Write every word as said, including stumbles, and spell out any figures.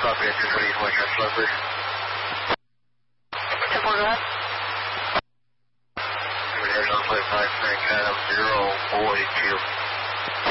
Copy, engine ready, one shot delivery. ten four, go ahead. Arizona Flight five, Frank Adam, zero, forty-two.